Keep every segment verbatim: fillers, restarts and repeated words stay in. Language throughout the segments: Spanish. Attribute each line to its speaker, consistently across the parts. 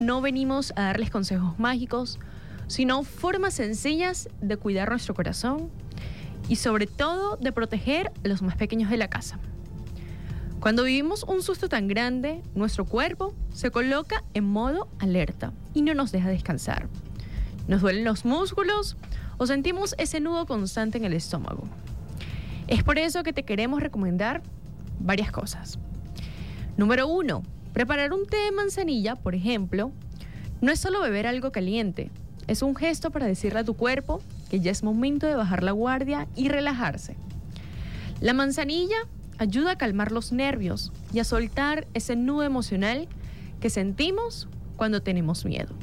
Speaker 1: no venimos a darles consejos mágicos, sino formas sencillas de cuidar nuestro corazón y sobre todo de proteger a los más pequeños de la casa. Cuando vivimos un susto tan grande, nuestro cuerpo se coloca en modo alerta y no nos deja descansar. Nos duelen los músculos o sentimos ese nudo constante en el estómago. Es por eso que te queremos recomendar varias cosas. Número uno, preparar un té de manzanilla, por ejemplo, no es solo beber algo caliente, es un gesto para decirle a tu cuerpo que ya es momento de bajar la guardia y relajarse. La manzanilla ayuda a calmar los nervios y a soltar ese nudo emocional que sentimos cuando tenemos miedo.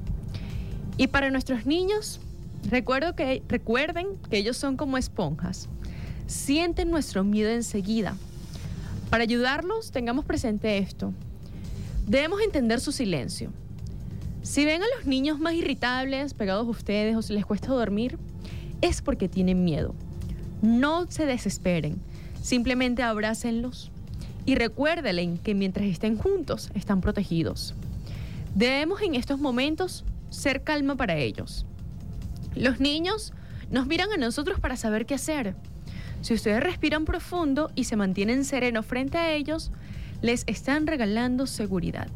Speaker 1: Y para nuestros niños, recuerdo que, recuerden que ellos son como esponjas. Sienten nuestro miedo enseguida. Para ayudarlos, tengamos presente esto. Debemos entender su silencio. Si ven a los niños más irritables, pegados a ustedes o si les cuesta dormir, es porque tienen miedo. No se desesperen. Simplemente abrácenlos y recuérdenles que mientras estén juntos, están protegidos. Debemos en estos momentos ser calma para ellos. Los niños nos miran a nosotros para saber qué hacer. Si ustedes respiran profundo y se mantienen serenos frente a ellos, les están regalando seguridad.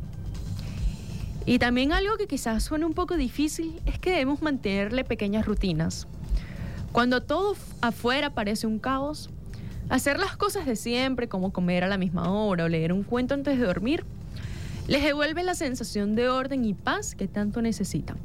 Speaker 1: Y también algo que quizás suene un poco difícil es que debemos mantenerle pequeñas rutinas. Cuando todo afuera parece un caos, hacer las cosas de siempre, como comer a la misma hora o leer un cuento antes de dormir, les devuelve la sensación de orden y paz que tanto necesitan.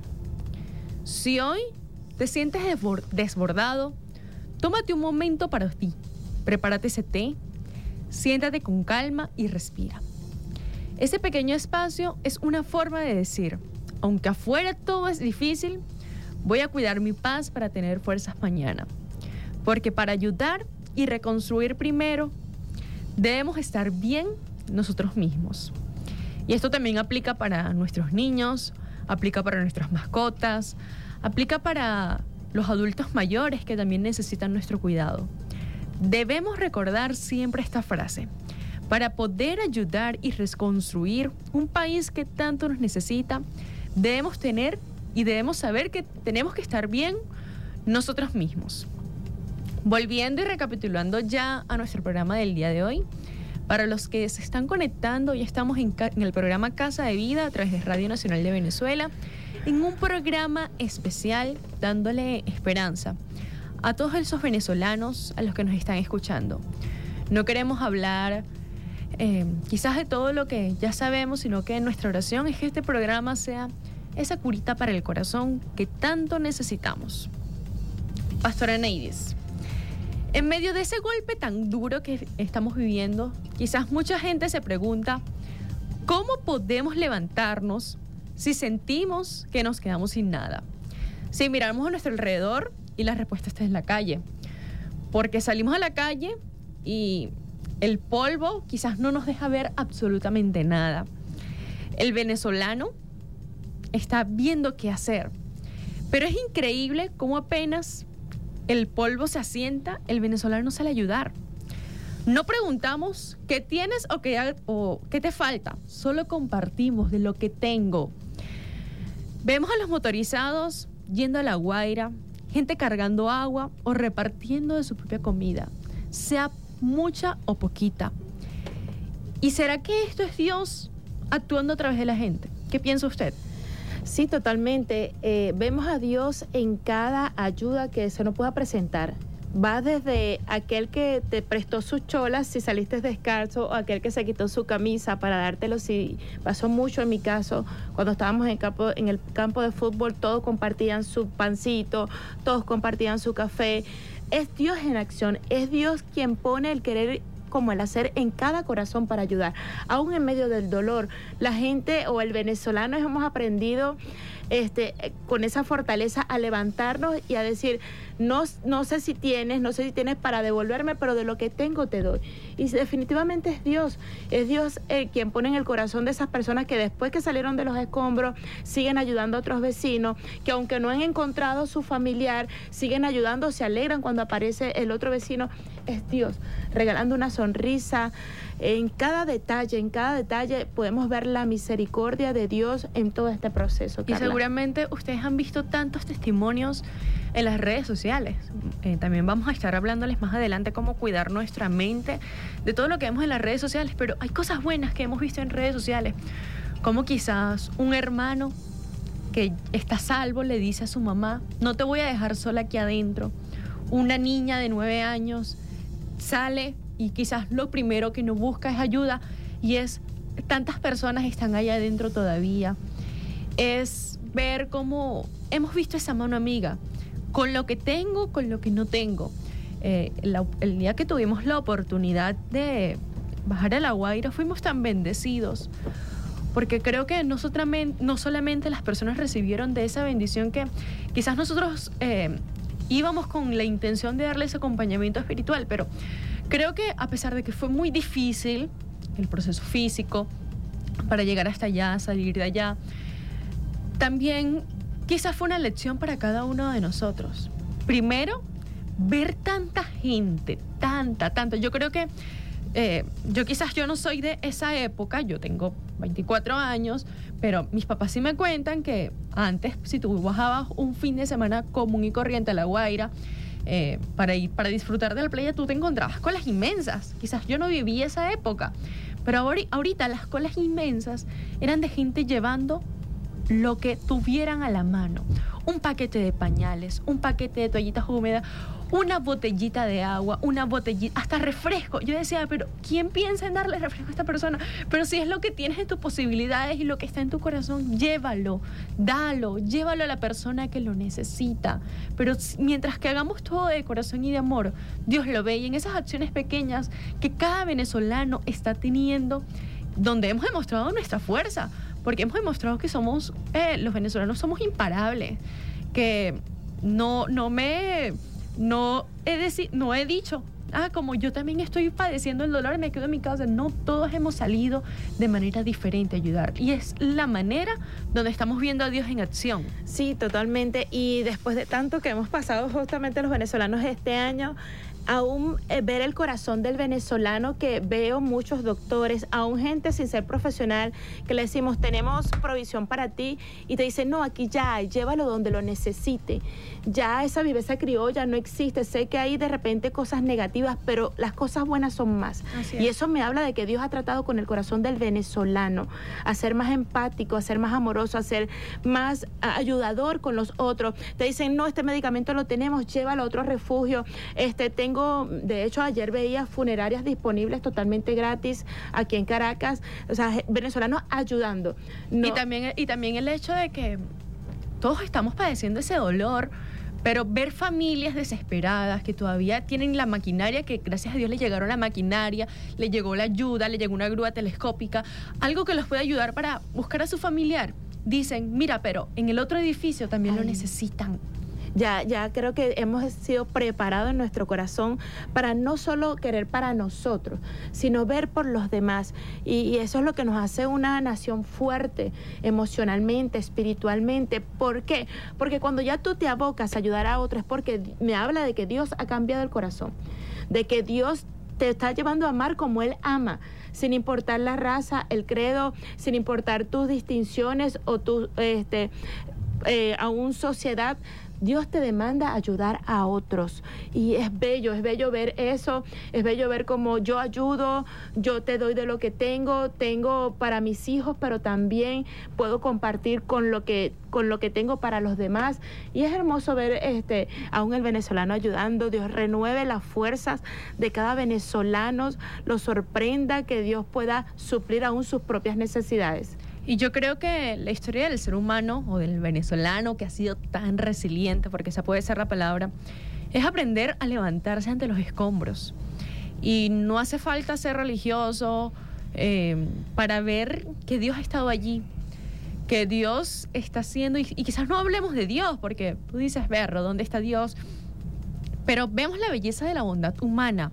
Speaker 1: Si hoy te sientes desbordado, tómate un momento para ti, prepárate ese té, siéntate con calma y respira. Ese pequeño espacio es una forma de decir, aunque afuera todo es difícil, voy a cuidar mi paz para tener fuerzas mañana. Porque para ayudar y reconstruir primero, debemos estar bien nosotros mismos. Y esto también aplica para nuestros niños, aplica para nuestras mascotas, aplica para los adultos mayores que también necesitan nuestro cuidado. Debemos recordar siempre esta frase. Para poder ayudar y reconstruir un país que tanto nos necesita, debemos tener y debemos saber que tenemos que estar bien nosotros mismos. Volviendo y recapitulando ya a nuestro programa del día de hoy, para los que se están conectando, ya estamos en, en el programa Casa de Vida a través de Radio Nacional de Venezuela, en un programa especial dándole esperanza a todos esos venezolanos a los que nos están escuchando. No queremos hablar eh, quizás de todo lo que ya sabemos, sino que nuestra oración es que este programa sea esa curita para el corazón que tanto necesitamos. Pastora Neidis, en medio de ese golpe tan duro que estamos viviendo, quizás mucha gente se pregunta, ¿cómo podemos levantarnos si sentimos que nos quedamos sin nada? Si miramos a nuestro alrededor y la respuesta está en la calle, porque salimos a la calle y el polvo quizás no nos deja ver absolutamente nada. El venezolano está viendo qué hacer, pero es increíble cómo apenas el polvo se asienta, el venezolano sale a ayudar. No preguntamos qué tienes o qué, o qué te falta, solo compartimos de lo que tengo. Vemos a los motorizados yendo a La Guaira, gente cargando agua o repartiendo de su propia comida, sea mucha o poquita. ¿Y será que esto es Dios actuando a través de la gente? ¿Qué piensa usted?
Speaker 2: Sí, totalmente. Eh, vemos a Dios en cada ayuda que se nos pueda presentar. Va desde aquel que te prestó sus cholas si saliste descalzo, o aquel que se quitó su camisa para dártelo si pasó mucho en mi caso. Cuando estábamos en el campo, en el campo de fútbol, todos compartían su pancito, todos compartían su café. Es Dios en acción, es Dios quien pone el querer como el hacer en cada corazón para ayudar. Aún en medio del dolor, la gente o el venezolano hemos aprendido este, con esa fortaleza a levantarnos y a decir, no, no sé si tienes, no sé si tienes para devolverme, pero de lo que tengo te doy. Y definitivamente es Dios, es Dios eh, quien pone en el corazón de esas personas que después que salieron de los escombros siguen ayudando a otros vecinos, que aunque no han encontrado su familiar, siguen ayudando, se alegran cuando aparece el otro vecino. Es Dios regalando una sonrisa. En cada detalle, en cada detalle podemos ver la misericordia de Dios en todo este proceso, Carla.
Speaker 1: Y seguramente ustedes han visto tantos testimonios en las redes sociales. Eh, también vamos a estar hablándoles más adelante cómo cuidar nuestra mente de todo lo que vemos en las redes sociales, pero hay cosas buenas que hemos visto en redes sociales, como quizás un hermano que está salvo le dice a su mamá, no te voy a dejar sola aquí adentro. Una niña de nueve años sale y quizás lo primero que nos busca es ayuda, y es tantas personas están allá adentro todavía. Es ver cómo hemos visto esa mano amiga, con lo que tengo, con lo que no tengo. Eh, la, el día que tuvimos la oportunidad de bajar a La Guaira, fuimos tan bendecidos, porque creo que no, no solamente las personas recibieron de esa bendición, que quizás nosotros eh, íbamos con la intención de darles acompañamiento espiritual, pero creo que a pesar de que fue muy difícil el proceso físico para llegar hasta allá, salir de allá, también quizás fue una lección para cada uno de nosotros. Primero, ver tanta gente, tanta, tanta. Yo creo que eh, yo quizás yo no soy de esa época, yo tengo veinticuatro años, pero mis papás sí me cuentan que antes, si tú bajabas un fin de semana común y corriente a La Guaira, Eh, para ir, para disfrutar de la playa, tú te encontrabas colas inmensas. Quizás yo no viví esa época, pero ahorita las colas inmensas eran de gente llevando lo que tuvieran a la mano. Un paquete de pañales, un paquete de toallitas húmedas, una botellita de agua, una botellita, hasta refresco. Yo decía, pero ¿quién piensa en darle refresco a esta persona? Pero si es lo que tienes en tus posibilidades y lo que está en tu corazón, llévalo, dalo, llévalo a la persona que lo necesita. Pero mientras que hagamos todo de corazón y de amor, Dios lo ve, y en esas acciones pequeñas que cada venezolano está teniendo, donde hemos demostrado nuestra fuerza, porque hemos demostrado que somos, eh, los venezolanos somos imparables, que no, no me... No he, deci- no he dicho, ah, como yo también estoy padeciendo el dolor, me quedo en mi casa. No, todos hemos salido de manera diferente a ayudar. Y es la manera donde estamos viendo a Dios en acción.
Speaker 2: Sí, totalmente. Y después de tanto que hemos pasado justamente los venezolanos este año, aún eh, ver el corazón del venezolano, que veo muchos doctores, aún gente sin ser profesional, que le decimos, tenemos provisión para ti, y te dicen, no, aquí ya hay, llévalo donde lo necesite. Ya esa viveza criolla no existe. Sé que hay de repente cosas negativas, pero las cosas buenas son más. Y eso me habla de que Dios ha tratado con el corazón del venezolano, a ser más empático, a ser más amoroso, a ser más ayudador con los otros. Te dicen, no, este medicamento lo tenemos, llévalo a otro refugio. Este, tengo, de hecho, ayer veía funerarias disponibles totalmente gratis aquí en Caracas. O sea, venezolanos ayudando. No.
Speaker 1: Y también, y también el hecho de que todos estamos padeciendo ese dolor, pero ver familias desesperadas que todavía tienen la maquinaria, que gracias a Dios le llegaron la maquinaria, le llegó la ayuda, le llegó una grúa telescópica, algo que los puede ayudar para buscar a su familiar. Dicen, mira, pero en el otro edificio también Ay. lo necesitan.
Speaker 2: Ya, ya creo que hemos sido preparados en nuestro corazón para no solo querer para nosotros, sino ver por los demás. Y, y eso es lo que nos hace una nación fuerte, emocionalmente, espiritualmente. ¿Por qué? Porque cuando ya tú te abocas a ayudar a otros, es porque me habla de que Dios ha cambiado el corazón, de que Dios te está llevando a amar como Él ama, sin importar la raza, el credo, sin importar tus distinciones o tu, este, eh, aún sociedad. Dios te demanda ayudar a otros, y es bello, es bello ver eso, es bello ver cómo yo ayudo, yo te doy de lo que tengo, tengo para mis hijos, pero también puedo compartir con lo que, con lo que tengo para los demás, y es hermoso ver este, aún el venezolano ayudando. Dios renueve las fuerzas de cada venezolano, lo sorprenda, que Dios pueda suplir aún sus propias necesidades.
Speaker 1: Y yo creo que la historia del ser humano o del venezolano, que ha sido tan resiliente, porque esa puede ser la palabra, es aprender a levantarse ante los escombros. Y no hace falta ser religioso eh, para ver que Dios ha estado allí, que Dios está haciendo, y, y quizás no hablemos de Dios, porque tú dices, berro, ¿dónde está Dios? Pero vemos la belleza de la bondad humana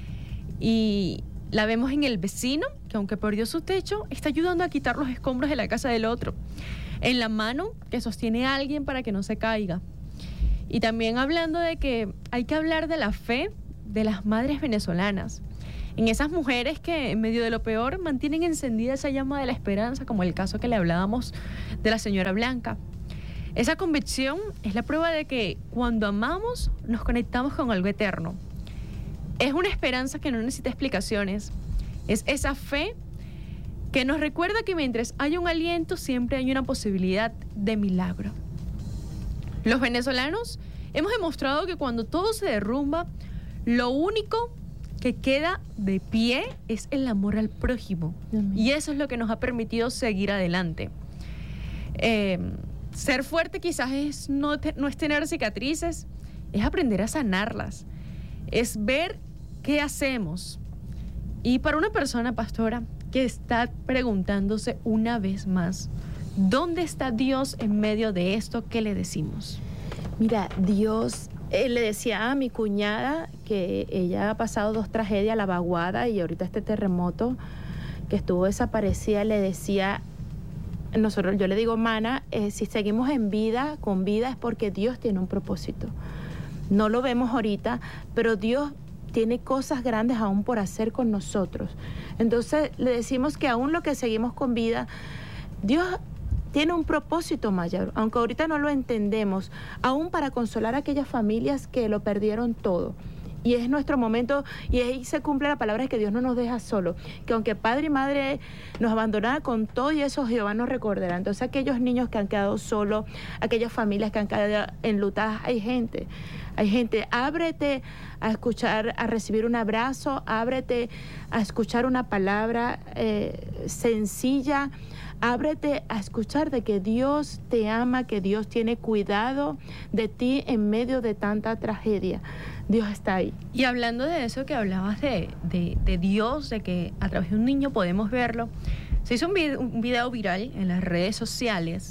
Speaker 1: y la vemos en el vecino, que aunque perdió su techo, está ayudando a quitar los escombros de la casa del otro, en la mano que sostiene a alguien para que no se caiga. Y también hablando de que hay que hablar de la fe de las madres venezolanas, en esas mujeres que en medio de lo peor mantienen encendida esa llama de la esperanza, como el caso que le hablábamos de la señora Blanca. Esa convicción es la prueba de que cuando amamos nos conectamos con algo eterno. Es una esperanza que no necesita explicaciones. Es esa fe que nos recuerda que mientras haya un aliento siempre hay una posibilidad de milagro. Los venezolanos hemos demostrado que cuando todo se derrumba, lo único que queda de pie es el amor al prójimo. Amén. Y eso es lo que nos ha permitido seguir adelante. Eh, ser fuerte quizás es no, te, no es tener cicatrices, es aprender a sanarlas, es ver qué hacemos. Y para una persona, pastora, que está preguntándose una vez más, ¿dónde está Dios en medio de esto? ¿Qué le decimos?
Speaker 2: Mira, Dios... Eh, le decía a mi cuñada que ella ha pasado dos tragedias, la vaguada y ahorita este terremoto que estuvo desaparecida. Le decía, nosotros, yo le digo, mana, eh, si seguimos en vida, con vida, es porque Dios tiene un propósito. No lo vemos ahorita, pero Dios tiene cosas grandes aún por hacer con nosotros. Entonces le decimos que aún lo que seguimos con vida, Dios tiene un propósito mayor, aunque ahorita no lo entendemos, aún para consolar a aquellas familias que lo perdieron todo. Y es nuestro momento, y ahí se cumple la palabra de que Dios no nos deja solo, que aunque padre y madre nos abandonaran con todo y eso, Jehová nos recordará. Entonces aquellos niños que han quedado solos, aquellas familias que han quedado enlutadas, hay gente, hay gente, ábrete a escuchar, a recibir un abrazo, ábrete a escuchar una palabra eh, sencilla, ábrete a escuchar de que Dios te ama, que Dios tiene cuidado de ti en medio de tanta tragedia. Dios está ahí.
Speaker 1: Y hablando de eso que hablabas de, de, de Dios, de que a través de un niño podemos verlo, se hizo un video, un video viral en las redes sociales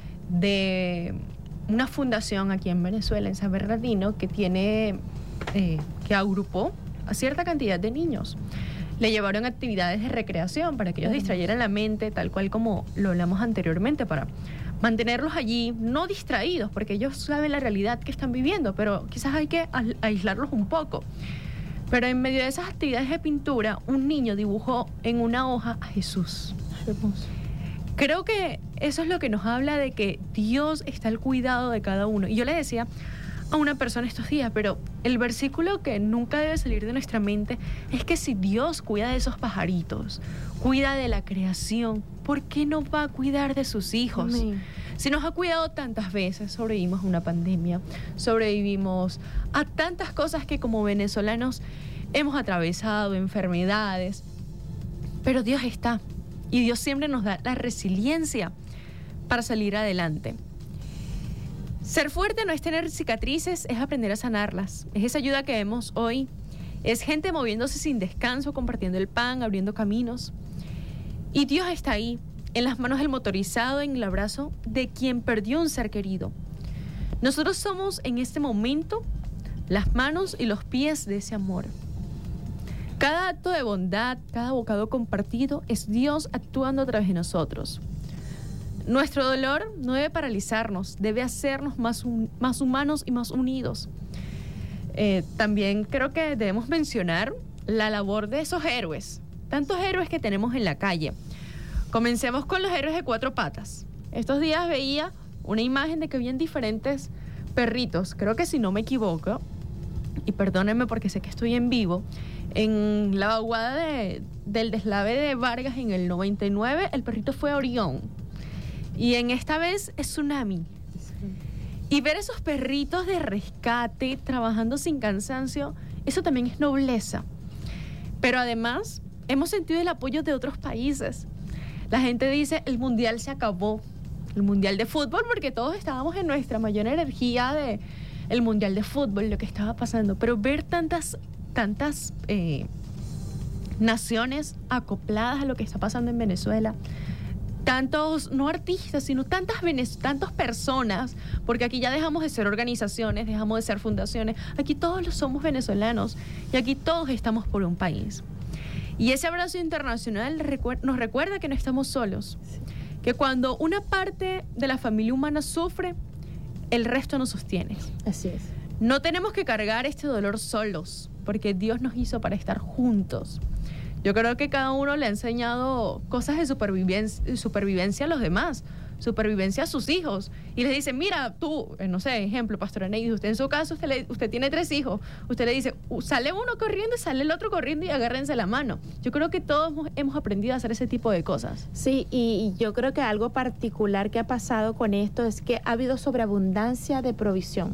Speaker 1: de una fundación aquí en Venezuela, en San Bernardino, que tiene, eh, que agrupó a cierta cantidad de niños. Le llevaron actividades de recreación para que ellos distrayeran la mente, tal cual como lo hablamos anteriormente, para mantenerlos allí, no distraídos, porque ellos saben la realidad que están viviendo, pero quizás hay que aislarlos un poco. Pero en medio de esas actividades de pintura, un niño dibujó en una hoja a Jesús. Creo que eso es lo que nos habla de que Dios está al cuidado de cada uno. Y yo le decía a una persona estos días, pero el versículo que nunca debe salir de nuestra mente es que si Dios cuida de esos pajaritos, cuida de la creación, ¿por qué no va a cuidar de sus hijos? Amén. Si nos ha cuidado tantas veces, sobrevivimos a una pandemia, sobrevivimos a tantas cosas que como venezolanos hemos atravesado, enfermedades, pero Dios está, y Dios siempre nos da la resiliencia para salir adelante. Ser fuerte no es tener cicatrices, es aprender a sanarlas. Es esa ayuda que vemos hoy. Es gente moviéndose sin descanso, compartiendo el pan, abriendo caminos. Y Dios está ahí, en las manos del motorizado, en el abrazo de quien perdió un ser querido. Nosotros somos en este momento las manos y los pies de ese amor. Cada acto de bondad, cada bocado compartido es Dios actuando a través de nosotros. Nuestro dolor no debe paralizarnos, debe hacernos más, un, más humanos y más unidos. Eh, también creo que debemos mencionar la labor de esos héroes, tantos héroes que tenemos en la calle. Comencemos con los héroes de cuatro patas. Estos días veía una imagen de que habían diferentes perritos, creo que si no me equivoco, y perdónenme porque sé que estoy en vivo, en la vaguada de, del deslave de Vargas en el noventa y nueve, el perrito fue Orión. Y en esta vez es Tsunami. Y ver esos perritos de rescate trabajando sin cansancio, eso también es nobleza. Pero además, hemos sentido el apoyo de otros países. La gente dice, el mundial se acabó. El mundial de fútbol, porque todos estábamos en nuestra mayor energía de el mundial de fútbol, lo que estaba pasando. Pero ver tantas, tantas eh, naciones acopladas a lo que está pasando en Venezuela, tantos, no artistas, sino tantas venez- tantas personas, porque aquí ya dejamos de ser organizaciones, dejamos de ser fundaciones, aquí todos los somos venezolanos y aquí todos estamos por un país. Y ese abrazo internacional recuer- nos recuerda que no estamos solos, sí. que cuando una parte de la familia humana sufre, el resto nos sostiene.
Speaker 2: Así es.
Speaker 1: No tenemos que cargar este dolor solos, porque Dios nos hizo para estar juntos. Yo creo que cada uno le ha enseñado cosas de supervivencia, supervivencia a los demás, supervivencia a sus hijos. Y les dice, mira, tú, no sé, ejemplo, Pastora Neidi, usted en su caso, usted, le, usted tiene tres hijos. Usted le dice, sale uno corriendo y sale el otro corriendo y agárrense la mano. Yo creo que todos hemos aprendido a hacer ese tipo de cosas.
Speaker 2: Sí, y, y yo creo que algo particular que ha pasado con esto es que ha habido sobreabundancia de provisión.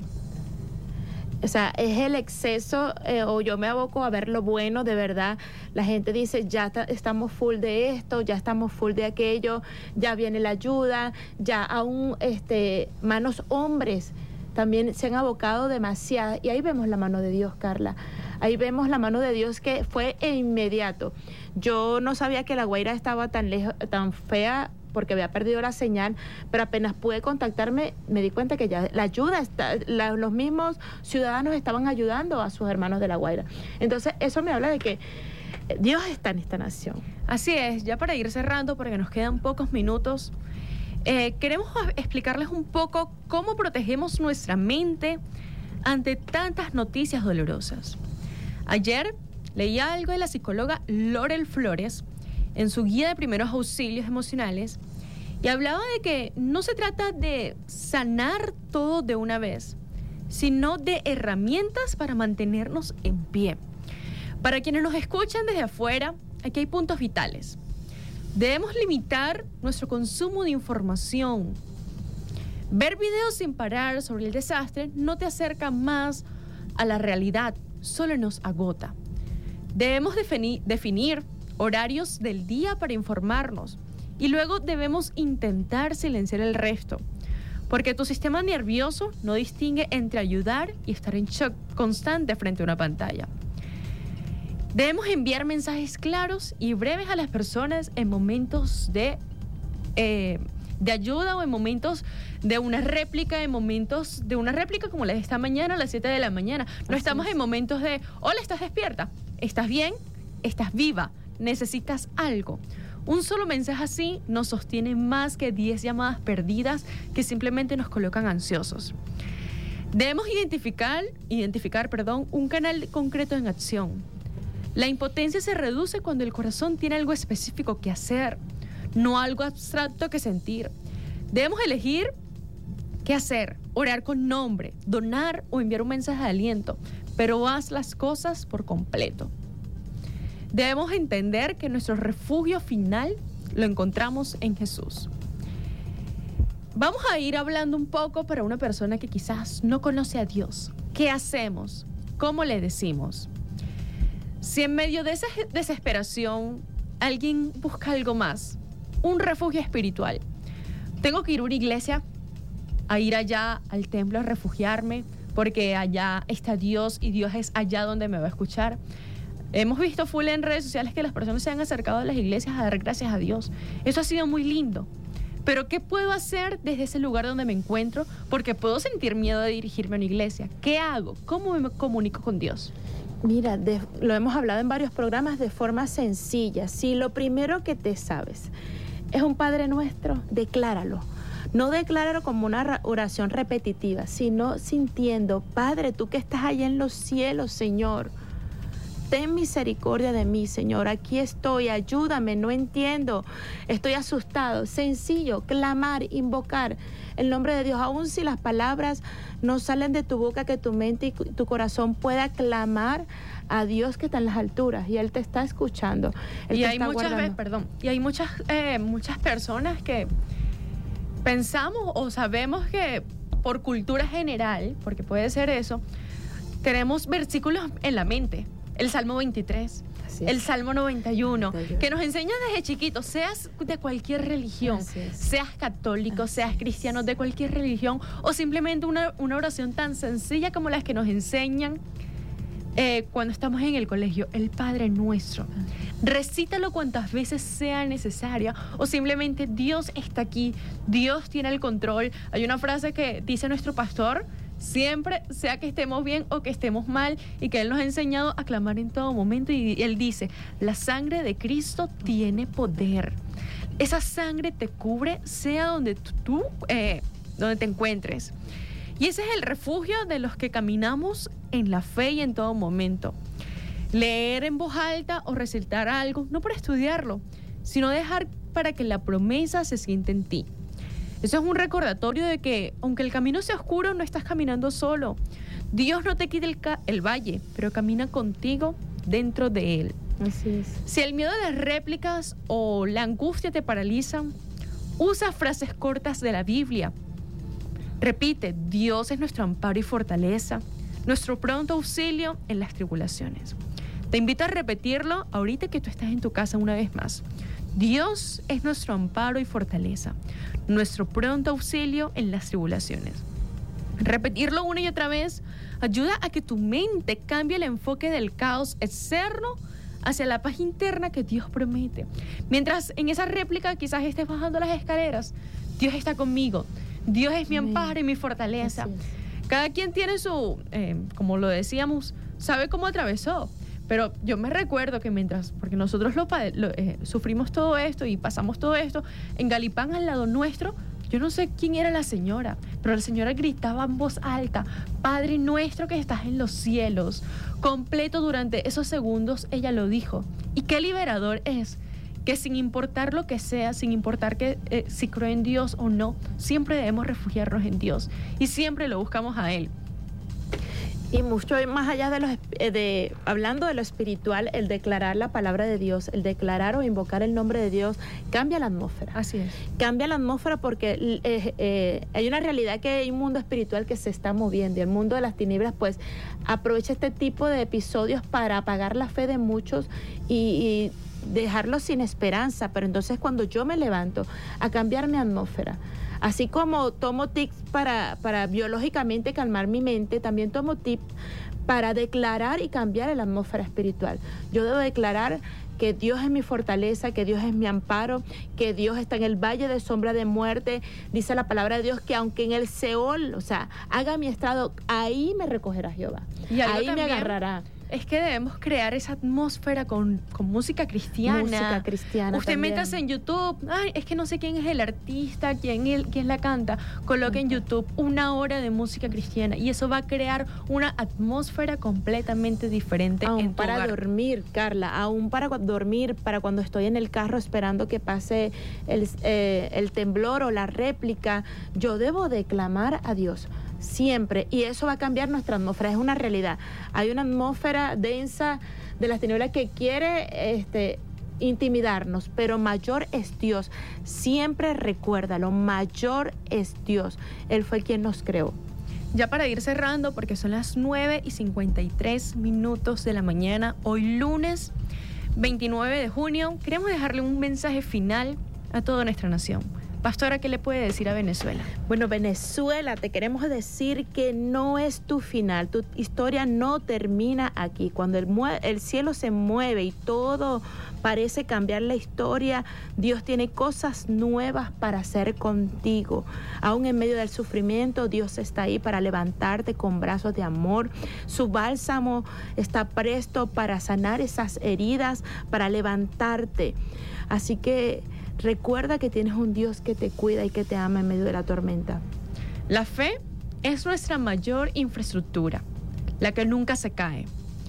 Speaker 2: O sea, es el exceso, eh, o yo me aboco a ver lo bueno, de verdad. La gente dice, ya ta, estamos full de esto, ya estamos full de aquello, ya viene la ayuda, ya aún este, manos hombres también se han abocado demasiado. Y ahí vemos la mano de Dios, Carla. Ahí vemos la mano de Dios que fue e inmediato. Yo no sabía que La Guaira estaba tan lejos, tan fea, porque había perdido la señal, pero apenas pude contactarme, me di cuenta que ya la ayuda, está, la, los mismos ciudadanos estaban ayudando a sus hermanos de La Guaira. Entonces, eso me habla de que Dios está en esta nación.
Speaker 1: Así es, ya para ir cerrando, porque nos quedan pocos minutos, eh, queremos explicarles un poco cómo protegemos nuestra mente ante tantas noticias dolorosas. Ayer leí algo de la psicóloga Lorel Flores en su guía de primeros auxilios emocionales y hablaba de que no se trata de sanar todo de una vez, sino de herramientas para mantenernos en pie. Para quienes nos escuchan desde afuera, aquí hay puntos vitales. Debemos limitar nuestro consumo de información. Ver videos sin parar sobre el desastre no te acerca más a la realidad, solo nos agota. Debemos defini- definir horarios del día para informarnos y luego debemos intentar silenciar el resto, porque tu sistema nervioso no distingue entre ayudar y estar en shock constante frente a una pantalla. Debemos enviar mensajes claros y breves a las personas en momentos de, eh, de ayuda o en momentos de una réplica, en momentos de una réplica como la de esta mañana a las siete de la mañana. No Así estamos es. en momentos de, hola, ¿estás despierta? ¿Estás bien? ¿Estás viva? ¿Necesitas algo? Un solo mensaje así nos sostiene más que diez llamadas perdidas que simplemente nos colocan ansiosos. Debemos identificar, identificar, perdón, un canal concreto en acción. La impotencia se reduce cuando el corazón tiene algo específico que hacer, no algo abstracto que sentir. Debemos elegir qué hacer, orar con nombre, donar o enviar un mensaje de aliento, pero haz las cosas por completo. Debemos entender que nuestro refugio final lo encontramos en Jesús. Vamos a ir hablando un poco para una persona que quizás no conoce a Dios. ¿Qué hacemos? ¿Cómo le decimos? Si en medio de esa desesperación alguien busca algo más, un refugio espiritual, tengo que ir a una iglesia, a ir allá al templo a refugiarme, porque allá está Dios y Dios es allá donde me va a escuchar. Hemos visto full en redes sociales que las personas se han acercado a las iglesias a dar gracias a Dios. Eso ha sido muy lindo. Pero ¿qué puedo hacer desde ese lugar donde me encuentro? Porque puedo sentir miedo de dirigirme a una iglesia. ¿Qué hago? ¿Cómo me comunico con Dios?
Speaker 2: Mira, de, lo hemos hablado en varios programas de forma sencilla. Si lo primero que te sabes es un Padre Nuestro, decláralo. No decláralo como una oración repetitiva, sino sintiendo, Padre, tú que estás allá en los cielos, Señor, ten misericordia de mí, Señor. Aquí estoy, ayúdame, no entiendo, estoy asustado. Sencillo, clamar, invocar el nombre de Dios. Aun si las palabras no salen de tu boca, que tu mente y tu corazón pueda clamar a Dios que está en las alturas y Él te está escuchando. Él
Speaker 1: y
Speaker 2: te
Speaker 1: hay
Speaker 2: está
Speaker 1: muchas veces, perdón, y hay muchas, eh, muchas personas que pensamos o sabemos que por cultura general, porque puede ser eso, tenemos versículos en la mente. El Salmo veintitrés, el Salmo noventa y uno, que nos enseña desde chiquitos, seas de cualquier religión, seas católico, Así seas cristiano, de cualquier religión, o simplemente una, una oración tan sencilla como las que nos enseñan, Eh, cuando estamos en el colegio, el Padre Nuestro. Recítalo cuantas veces sea necesaria o simplemente Dios está aquí, Dios tiene el control. Hay una frase que dice nuestro pastor, siempre, sea que estemos bien o que estemos mal, y que Él nos ha enseñado a clamar en todo momento, y Él dice, la sangre de Cristo tiene poder. Esa sangre te cubre, sea donde tú, eh, donde te encuentres. Y ese es el refugio de los que caminamos en la fe y en todo momento. Leer en voz alta o recitar algo, no para estudiarlo, sino dejar para que la promesa se siente en ti. Eso es un recordatorio de que, aunque el camino sea oscuro, no estás caminando solo. Dios no te quita el, ca- el valle, pero camina contigo dentro de él.
Speaker 2: Así es.
Speaker 1: Si el miedo de las réplicas o la angustia te paralizan, usa frases cortas de la Biblia. Repite, Dios es nuestro amparo y fortaleza, nuestro pronto auxilio en las tribulaciones. Te invito a repetirlo ahorita que tú estás en tu casa una vez más. Dios es nuestro amparo y fortaleza, nuestro pronto auxilio en las tribulaciones. Repetirlo una y otra vez ayuda a que tu mente cambie el enfoque del caos externo hacia la paz interna que Dios promete. Mientras en esa réplica quizás estés bajando las escaleras, Dios está conmigo. Dios es mi amparo y mi fortaleza. Cada quien tiene su, eh, como lo decíamos, sabe cómo atravesó. Pero yo me recuerdo que mientras, porque nosotros lo, lo, eh, sufrimos todo esto y pasamos todo esto, en Galipán al lado nuestro, yo no sé quién era la señora, pero la señora gritaba en voz alta, Padre nuestro que estás en los cielos. Completo durante esos segundos ella lo dijo. Y qué liberador es que sin importar lo que sea, sin importar que, eh, si creo en Dios o no, siempre debemos refugiarnos en Dios y siempre lo buscamos a Él.
Speaker 2: Y mucho más allá de, los, de hablando de lo espiritual, el declarar la palabra de Dios, el declarar o invocar el nombre de Dios, cambia la atmósfera.
Speaker 1: Así es.
Speaker 2: Cambia la atmósfera porque eh, eh, hay una realidad que hay un mundo espiritual que se está moviendo y el mundo de las tinieblas pues aprovecha este tipo de episodios para apagar la fe de muchos y, y dejarlos sin esperanza. Pero entonces cuando yo me levanto a cambiar mi atmósfera, así como tomo tips para, para biológicamente calmar mi mente, también tomo tips para declarar y cambiar la atmósfera espiritual. Yo debo declarar que Dios es mi fortaleza, que Dios es mi amparo, que Dios está en el valle de sombra de muerte. Dice la palabra de Dios que aunque en el Seol, o sea, haga mi estrado, ahí me recogerá Jehová.
Speaker 1: Y
Speaker 2: ahí
Speaker 1: también
Speaker 2: me agarrará.
Speaker 1: Es que debemos crear esa atmósfera con, con música cristiana.
Speaker 2: Música cristiana.
Speaker 1: Usted
Speaker 2: también.
Speaker 1: métase en YouTube. Ay, es que no sé quién es el artista, quién, el, quién la canta. Coloque en YouTube una hora de música cristiana y eso va a crear una atmósfera completamente diferente
Speaker 2: aún
Speaker 1: en tu
Speaker 2: para
Speaker 1: hogar.
Speaker 2: dormir, Carla, aún para dormir, para cuando estoy en el carro esperando que pase el, eh, el temblor o la réplica, yo debo declamar a Dios. Siempre, y eso va a cambiar nuestra atmósfera, es una realidad. Hay una atmósfera densa de las tinieblas que quiere este, intimidarnos, pero mayor es Dios. Siempre recuérdalo, mayor es Dios. Él fue quien nos creó.
Speaker 1: Ya para ir cerrando, porque son las nueve y cincuenta y tres minutos de la mañana, hoy lunes veintinueve de junio, queremos dejarle un mensaje final a toda nuestra nación. Pastora, ¿qué le puede decir a Venezuela?
Speaker 2: Bueno, Venezuela, te queremos decir que no es tu final, tu historia no termina aquí. Cuando el, el cielo se mueve y todo parece cambiar la historia, Dios tiene cosas nuevas para hacer contigo. Aún en medio del sufrimiento, Dios está ahí para levantarte con brazos de amor. Su bálsamo está presto para sanar esas heridas, para levantarte. Así que recuerda que tienes un Dios que te cuida y que te ama en medio de la tormenta.
Speaker 1: La fe es nuestra mayor infraestructura, la que nunca se cae.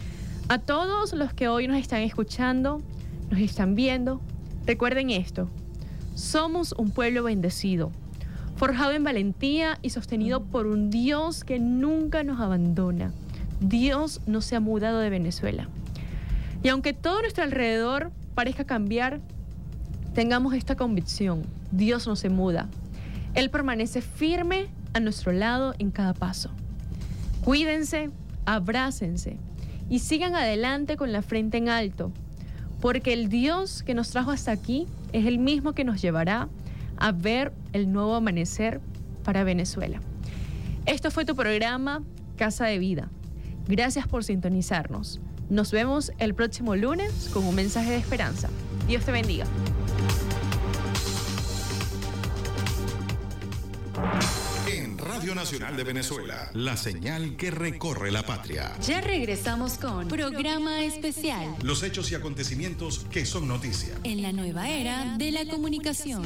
Speaker 1: A todos los que hoy nos están escuchando, nos están viendo, recuerden esto. Somos un pueblo bendecido, forjado en valentía y sostenido por un Dios que nunca nos abandona. Dios no se ha mudado de Venezuela. Y aunque todo nuestro alrededor parezca cambiar, tengamos esta convicción, Dios no se muda. Él permanece firme a nuestro lado en cada paso. Cuídense, abrácense y sigan adelante con la frente en alto, porque el Dios que nos trajo hasta aquí es el mismo que nos llevará a ver el nuevo amanecer para Venezuela. Esto fue tu programa Casa de Vida. Gracias por sintonizarnos. Nos vemos el próximo lunes con un mensaje de esperanza. Dios te bendiga.
Speaker 3: En Radio Nacional de Venezuela, la señal que recorre la patria.
Speaker 4: Ya regresamos con Programa Especial.
Speaker 3: Los hechos y acontecimientos que son noticia.
Speaker 4: En la nueva era de la comunicación.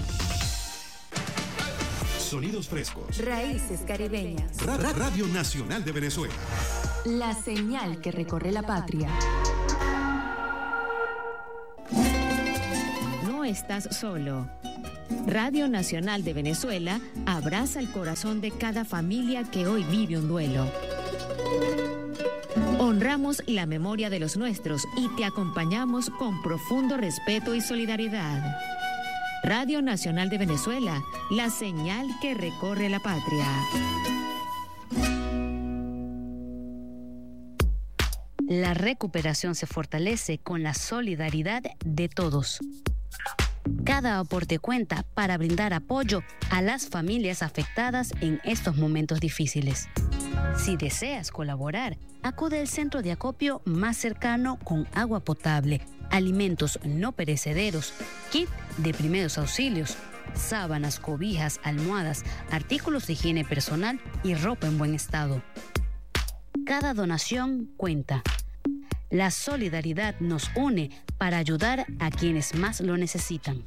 Speaker 3: Sonidos frescos.
Speaker 4: Raíces caribeñas.
Speaker 3: Ra- Ra- Radio Nacional de Venezuela.
Speaker 4: La señal que recorre la patria.
Speaker 5: No estás solo. Radio Nacional de Venezuela abraza el corazón de cada familia que hoy vive un duelo. Honramos la memoria de los nuestros y te acompañamos con profundo respeto y solidaridad. Radio Nacional de Venezuela, la señal que recorre la patria.
Speaker 6: La recuperación se fortalece con la solidaridad de todos. Cada aporte cuenta para brindar apoyo a las familias afectadas en estos momentos difíciles. Si deseas colaborar, acude al centro de acopio más cercano con agua potable, alimentos no perecederos, kit de primeros auxilios, sábanas, cobijas, almohadas, artículos de higiene personal y ropa en buen estado. Cada donación cuenta. La solidaridad nos une para ayudar a quienes más lo necesitan.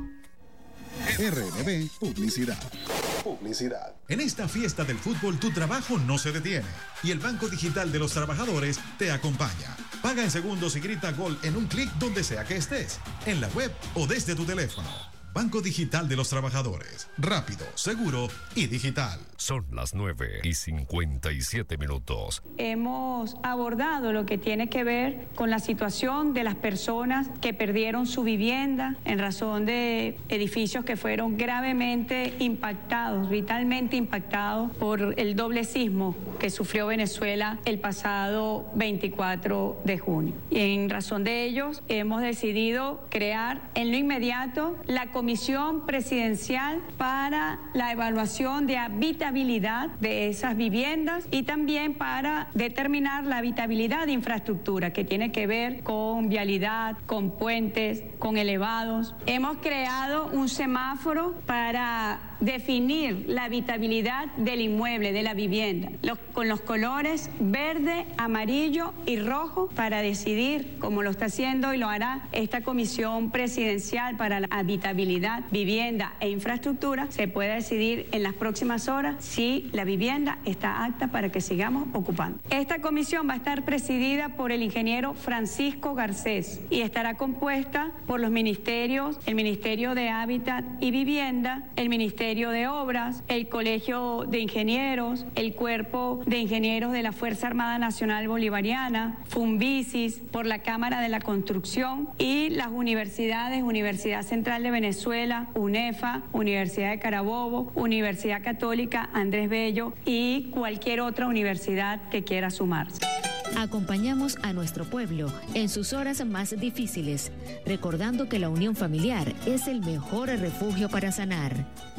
Speaker 3: R N B Publicidad. Publicidad. En esta fiesta del fútbol tu trabajo no se detiene y el Banco Digital de los Trabajadores te acompaña. Paga en segundos y grita gol en un clic donde sea que estés, en la web o desde tu teléfono. Banco Digital de los Trabajadores. Rápido, seguro y digital.
Speaker 7: Son las nueve y cincuenta y siete minutos.
Speaker 8: Hemos abordado lo que tiene que ver con la situación de las personas que perdieron su vivienda en razón de edificios que fueron gravemente impactados, vitalmente impactados por el doble sismo que sufrió Venezuela el pasado veinticuatro de junio. Y en razón de ellos hemos decidido crear en lo inmediato la Comisión Presidencial para la evaluación de habitabilidad de esas viviendas y también para determinar la habitabilidad de infraestructura que tiene que ver con vialidad, con puentes, con elevados. Hemos creado un semáforo para definir la habitabilidad del inmueble, de la vivienda, los, con los colores verde, amarillo y rojo para decidir, como lo está haciendo y lo hará esta Comisión Presidencial para la Habitabilidad, Vivienda e Infraestructura, se puede decidir en las próximas horas si la vivienda está apta para que sigamos ocupando. Esta comisión va a estar presidida por el ingeniero Francisco Garcés y estará compuesta por los ministerios, el Ministerio de Hábitat y Vivienda, el Ministerio de Obras, el Colegio de Ingenieros, el Cuerpo de Ingenieros de la Fuerza Armada Nacional Bolivariana, Funvisis, por la Cámara de la Construcción y las universidades, Universidad Central de Venezuela, UNEFA, Universidad de Carabobo, Universidad Católica Andrés Bello y cualquier otra universidad que quiera sumarse.
Speaker 5: Acompañamos a nuestro pueblo en sus horas más difíciles, recordando que la unión familiar es el mejor refugio para sanar.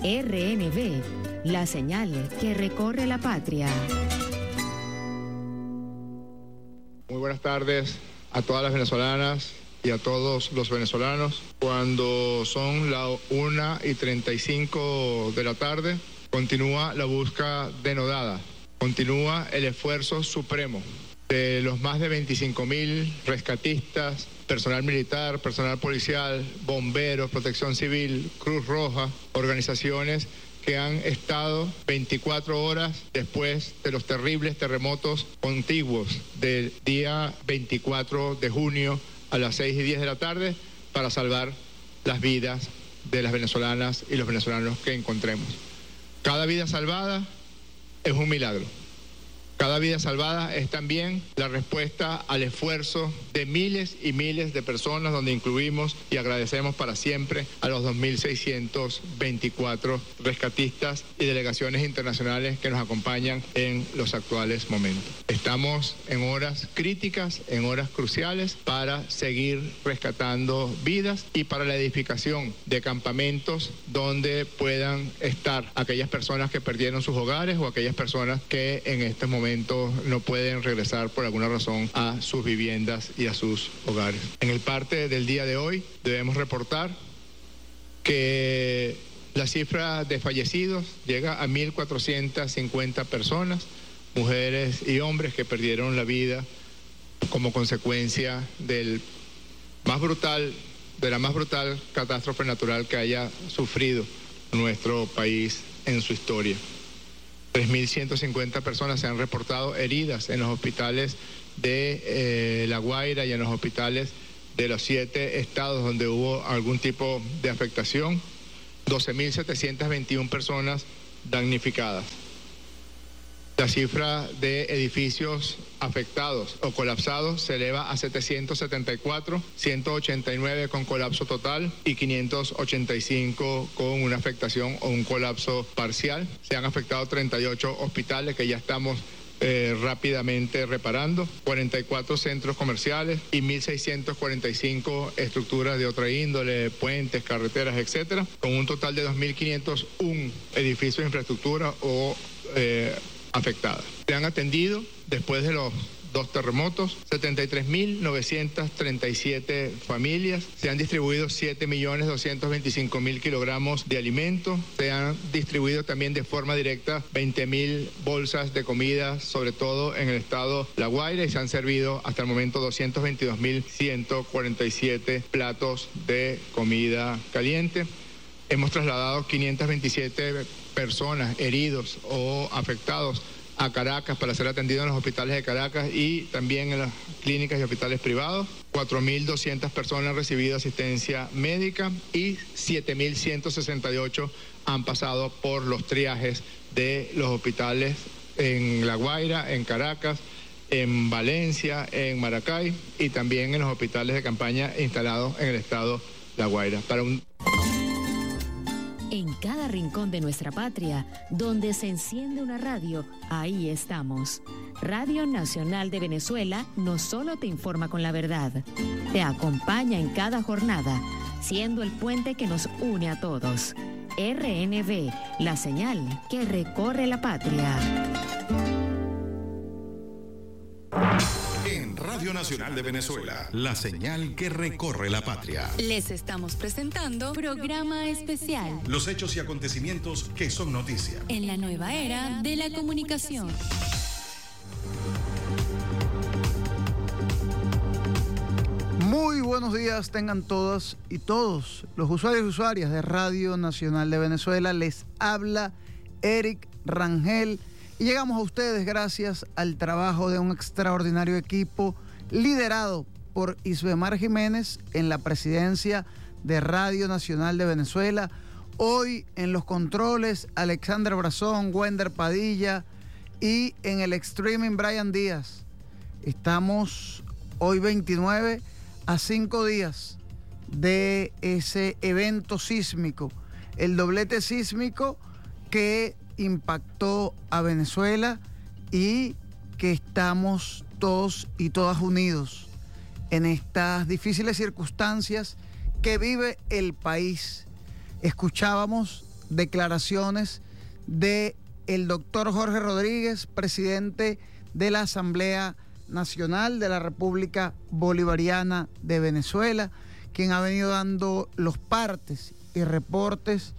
Speaker 5: R N B, la señal que recorre la patria.
Speaker 9: Muy buenas tardes a todas las venezolanas y a todos los venezolanos. Cuando son las una y treinta y cinco de la tarde, continúa la búsqueda denodada, continúa el esfuerzo supremo de los más de veinticinco mil rescatistas, personal militar, personal policial, bomberos, protección civil, Cruz Roja, organizaciones que han estado veinticuatro horas después de los terribles terremotos contiguos del día veinticuatro de junio a las seis y diez de la tarde para salvar las vidas de las venezolanas y los venezolanos que encontremos. Cada vida salvada es un milagro. Cada vida salvada es también la respuesta al esfuerzo de miles y miles de personas, donde incluimos y agradecemos para siempre a los dos mil seiscientos veinticuatro rescatistas y delegaciones internacionales que nos acompañan en los actuales momentos. Estamos en horas críticas, en horas cruciales para seguir rescatando vidas y para la edificación de campamentos donde puedan estar aquellas personas que perdieron sus hogares o aquellas personas que en este momento momento no pueden regresar por alguna razón a sus viviendas y a sus hogares. En el parte del día de hoy debemos reportar que la cifra de fallecidos llega a mil cuatrocientas cincuenta personas, mujeres y hombres que perdieron la vida como consecuencia del más brutal, de la más brutal catástrofe natural que haya sufrido nuestro país en su historia. tres mil ciento cincuenta personas se han reportado heridas en los hospitales de eh, La Guaira y en los hospitales de los siete estados donde hubo algún tipo de afectación. doce mil setecientas veintiuna personas damnificadas. La cifra de edificios afectados o colapsados se eleva a setecientos setenta y cuatro, ciento ochenta y nueve con colapso total y quinientos ochenta y cinco con una afectación o un colapso parcial. Se han afectado treinta y ocho hospitales que ya estamos Eh, rápidamente reparando, cuarenta y cuatro centros comerciales y mil seiscientos cuarenta y cinco estructuras de otra índole, puentes, carreteras, etcétera, con un total de dos mil quinientos uno edificios de infraestructura o eh, afectadas. Se han atendido, después de los dos terremotos, setenta y tres mil novecientas treinta y siete familias, se han distribuido siete millones doscientos veinticinco mil kilogramos de alimentos, se han distribuido también de forma directa veinte mil bolsas de comida, sobre todo en el estado La Guaira, y se han servido hasta el momento doscientos veintidós mil ciento cuarenta y siete platos de comida caliente. Hemos trasladado quinientas veintisiete personas heridos o afectados a Caracas para ser atendidos en los hospitales de Caracas y también en las clínicas y hospitales privados. cuatro mil doscientas personas han recibido asistencia médica y siete mil ciento sesenta y ocho han pasado por los triajes de los hospitales en La Guaira, en Caracas, en Valencia, en Maracay y también en los hospitales de campaña instalados en el estado La Guaira. Para un...
Speaker 5: En cada rincón de nuestra patria, donde se enciende una radio, ahí estamos. Radio Nacional de Venezuela no solo te informa con la verdad, te acompaña en cada jornada, siendo el puente que nos une a todos. R N V, la señal que recorre la patria.
Speaker 3: En Radio Nacional de Venezuela, la señal que recorre la patria.
Speaker 4: Les estamos presentando programa especial.
Speaker 3: Los hechos y acontecimientos que son noticia.
Speaker 4: En la nueva era de la comunicación.
Speaker 10: Muy buenos días tengan todas y todos los usuarios y usuarias de Radio Nacional de Venezuela. Les habla Eric Rangel. Y llegamos a ustedes gracias al trabajo de un extraordinario equipo liderado por Isbemar Jiménez en la presidencia de Radio Nacional de Venezuela. Hoy en los controles, Alexander Brazón, Wender Padilla y en el streaming, Brian Díaz. Estamos hoy veintinueve a cinco días de ese evento sísmico, el doblete sísmico que impactó a Venezuela y que estamos todos y todas unidos en estas difíciles circunstancias que vive el país. Escuchábamos declaraciones de el doctor Jorge Rodríguez, presidente de la Asamblea Nacional de la República Bolivariana de Venezuela, quien ha venido dando los partes y reportes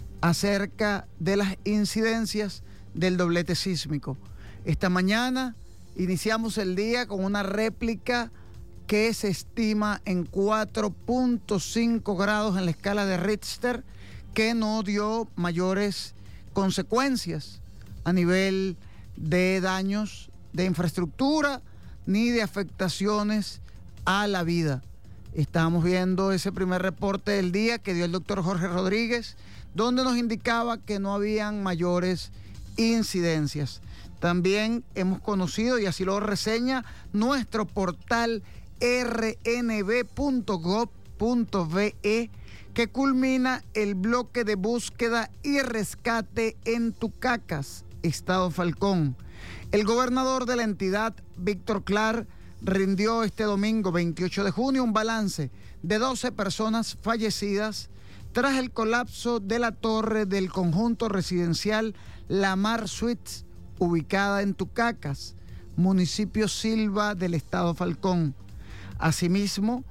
Speaker 10: acerca de las incidencias del doblete sísmico. Esta mañana iniciamos el día con una réplica que se estima en cuatro punto cinco grados en la escala de Richter, que no dio mayores consecuencias a nivel de daños de infraestructura ni de afectaciones a la vida. Estamos viendo ese primer reporte del día que dio el doctor Jorge Rodríguez, donde nos indicaba que no habían mayores incidencias. También hemos conocido, y así lo reseña nuestro portal r n v punto gov punto v e, que culmina el bloque de búsqueda y rescate en Tucacas, Estado Falcón. El gobernador de la entidad, Víctor Clark, rindió este domingo veintiocho de junio un balance de doce personas fallecidas tras el colapso de la torre del conjunto residencial La Mar Suites ubicada en Tucacas, municipio Silva del estado Falcón. Asimismo,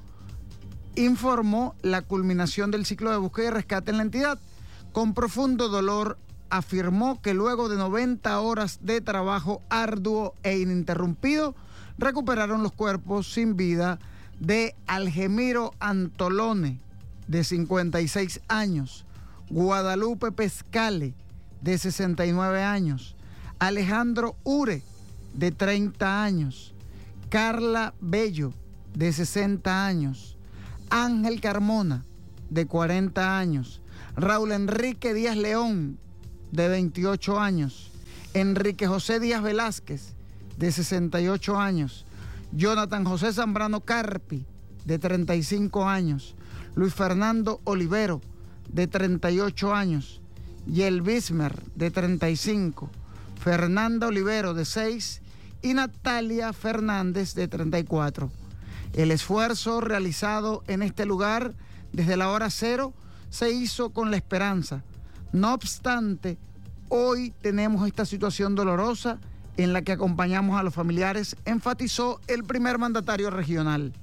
Speaker 10: informó la culminación del ciclo de búsqueda y rescate en la entidad. Con profundo dolor, afirmó que luego de noventa horas de trabajo arduo e ininterrumpido, recuperaron los cuerpos sin vida de Algemiro Antolone, de cincuenta y seis años, Guadalupe Pescale, de sesenta y nueve años, Alejandro Ure, de treinta años, Carla Bello, de sesenta años, Ángel Carmona, de cuarenta años, Raúl Enrique Díaz León, de veintiocho años, Enrique José Díaz Velázquez, de sesenta y ocho años, Jonathan José Zambrano Carpi, de treinta y cinco años, Luis Fernando Olivero, de treinta y ocho años, Yel Bismer, de treinta y cinco, Fernanda Olivero, de seis, y Natalia Fernández, de treinta y cuatro. El esfuerzo realizado en este lugar desde la hora cero se hizo con la esperanza. No obstante, hoy tenemos esta situación dolorosa en la que acompañamos a los familiares, enfatizó el primer mandatario regional.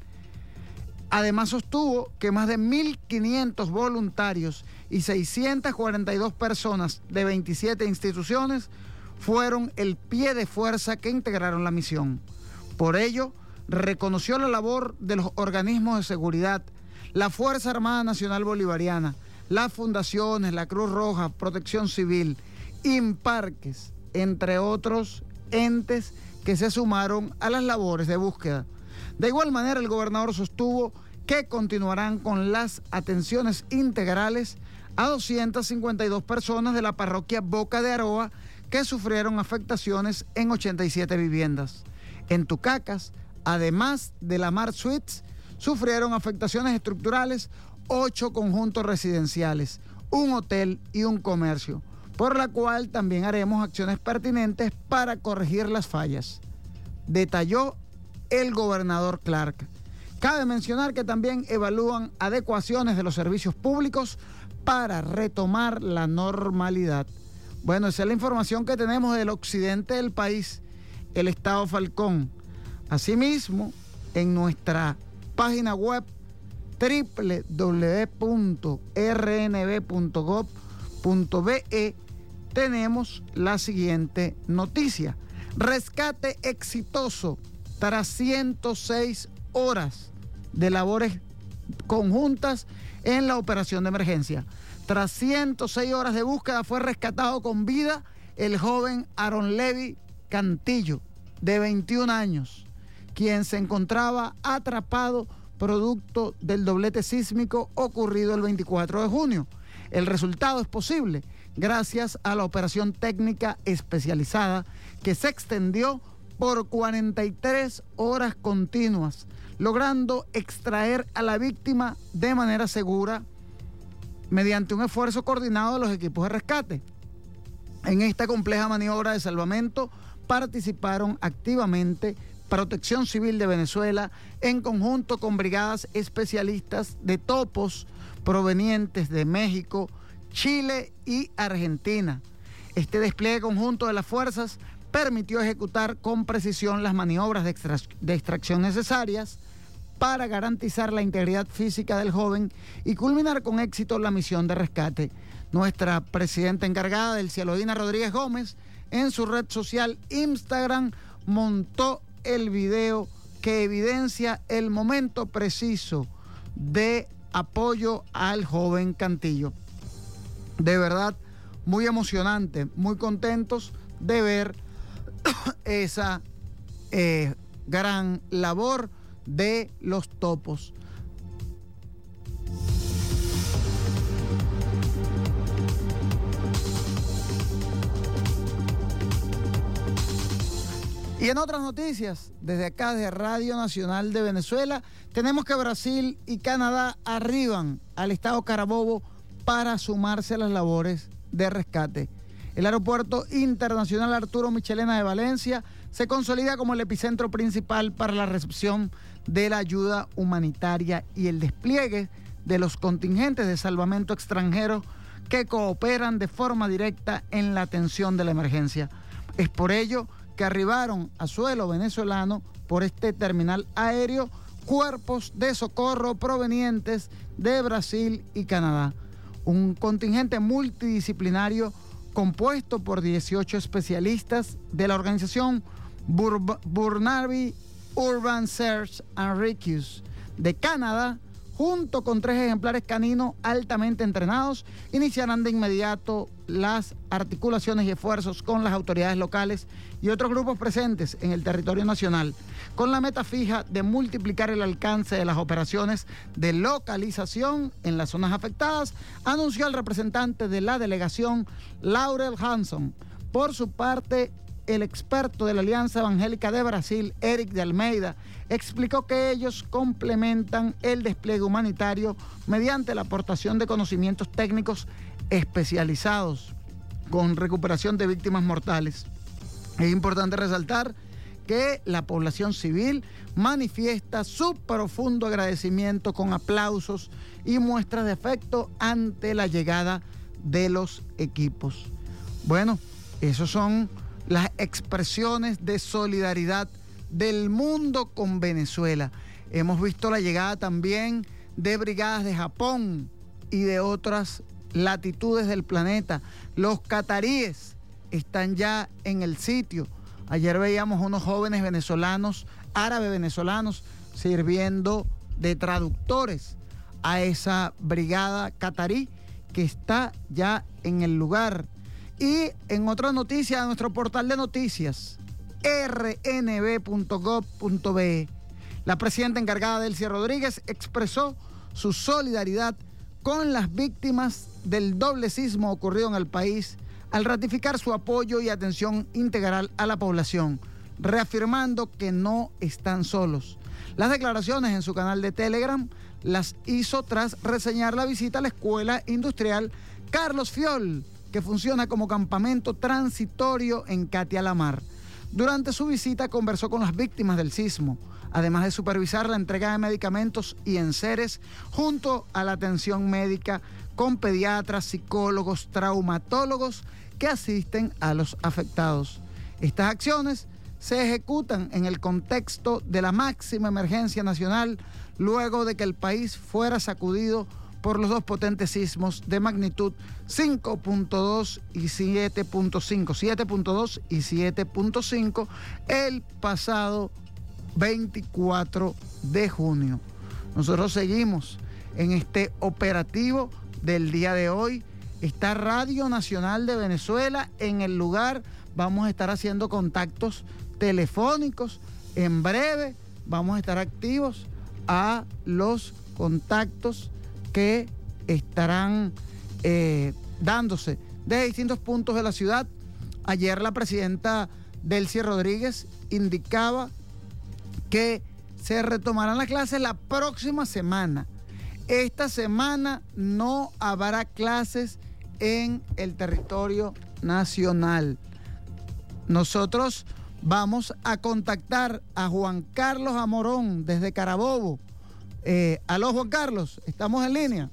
Speaker 10: Además sostuvo que más de mil quinientos voluntarios y seiscientas cuarenta y dos personas de veintisiete instituciones fueron el pie de fuerza que integraron la misión. Por ello, reconoció la labor de los organismos de seguridad, la Fuerza Armada Nacional Bolivariana, las fundaciones, la Cruz Roja, Protección Civil, Imparques, entre otros entes que se sumaron a las labores de búsqueda. De igual manera, el gobernador sostuvo que continuarán con las atenciones integrales a doscientas cincuenta y dos personas de la parroquia Boca de Aroa que sufrieron afectaciones en ochenta y siete viviendas. En Tucacas, además de la Mar Suites, sufrieron afectaciones estructurales ocho conjuntos residenciales, un hotel y un comercio, por la cual también haremos acciones pertinentes para corregir las fallas, detalló el gobernador Clark. Cabe mencionar que también evalúan adecuaciones de los servicios públicos para retomar la normalidad. Bueno, esa es la información que tenemos del occidente del país, el estado Falcón. Asimismo, en nuestra página web doble u doble u doble u punto r n b punto gov punto b e tenemos la siguiente noticia. Rescate exitoso tras ciento seis horas de labores conjuntas en la operación de emergencia. Tras ciento seis horas de búsqueda fue rescatado con vida el joven Aaron Levy Cantillo, de veintiún años, quien se encontraba atrapado producto del doblete sísmico ocurrido el veinticuatro de junio. El resultado es posible gracias a la operación técnica especializada que se extendió por cuarenta y tres horas continuas, logrando extraer a la víctima de manera segura mediante un esfuerzo coordinado de los equipos de rescate. En esta compleja maniobra de salvamento participaron activamente Protección Civil de Venezuela en conjunto con brigadas especialistas de topos provenientes de México, Chile y Argentina. Este despliegue conjunto de las fuerzas permitió ejecutar con precisión las maniobras de, extra- de extracción necesarias para garantizar la integridad física del joven y culminar con éxito la misión de rescate. Nuestra presidenta encargada, Delcy Alodina Rodríguez Gómez, en su red social Instagram montó el video que evidencia el momento preciso de apoyo al joven Cantillo. De verdad, muy emocionante, muy contentos de ver esa eh, gran labor de los topos. Y en otras noticias, desde acá, de Radio Nacional de Venezuela, tenemos que Brasil y Canadá arriban al estado Carabobo para sumarse a las labores de rescate. El aeropuerto internacional Arturo Michelena de Valencia se consolida como el epicentro principal para la recepción de la ayuda humanitaria y el despliegue de los contingentes de salvamento extranjeros que cooperan de forma directa en la atención de la emergencia. Es por ello que arribaron a suelo venezolano por este terminal aéreo cuerpos de socorro provenientes de Brasil y Canadá. Un contingente multidisciplinario compuesto por dieciocho especialistas de la organización Bur- Burnaby Urban Search and Rescue de Canadá, junto con tres ejemplares caninos altamente entrenados, iniciarán de inmediato las articulaciones y esfuerzos con las autoridades locales y otros grupos presentes en el territorio nacional, con la meta fija de multiplicar el alcance de las operaciones de localización en las zonas afectadas, anunció el representante de la delegación, Laurel Hanson. Por su parte, el experto de la Alianza Evangélica de Brasil, Eric de Almeida, explicó que ellos complementan el despliegue humanitario mediante la aportación de conocimientos técnicos especializados con recuperación de víctimas mortales. Es importante resaltar que la población civil manifiesta su profundo agradecimiento con aplausos y muestras de afecto ante la llegada de los equipos. Bueno, esos son las expresiones de solidaridad del mundo con Venezuela. Hemos visto la llegada también de brigadas de Japón y de otras latitudes del planeta. Los cataríes están ya en el sitio. Ayer veíamos unos jóvenes venezolanos, árabes venezolanos, sirviendo de traductores a esa brigada catarí que está ya en el lugar. Y en otra noticia, de nuestro portal de noticias, erre ene be punto gob punto be, la presidenta encargada, Delcy Rodríguez, expresó su solidaridad con las víctimas del doble sismo ocurrido en el país al ratificar su apoyo y atención integral a la población, reafirmando que no están solos. Las declaraciones en su canal de Telegram las hizo tras reseñar la visita a la Escuela Industrial Carlos Fiol, que funciona como campamento transitorio en Catia-la-Mar. Durante su visita conversó con las víctimas del sismo, además de supervisar la entrega de medicamentos y enseres junto a la atención médica con pediatras, psicólogos, traumatólogos que asisten a los afectados. Estas acciones se ejecutan en el contexto de la máxima emergencia nacional luego de que el país fuera sacudido por los dos potentes sismos de magnitud cinco punto dos y siete punto cinco, siete punto dos y siete punto cinco el pasado veinticuatro de junio. Nosotros seguimos en este operativo del día de hoy. Está Radio Nacional de Venezuela en el lugar. Vamos a estar haciendo contactos telefónicos. En breve vamos a estar activos a los contactos que estarán eh, dándose de distintos puntos de la ciudad. Ayer la presidenta Delcy Rodríguez indicaba que se retomarán las clases la próxima semana. Esta semana no habrá clases en el territorio nacional. Nosotros vamos a contactar a Juan Carlos Amorón desde Carabobo. Eh, aló, Juan Carlos, ¿estamos en línea?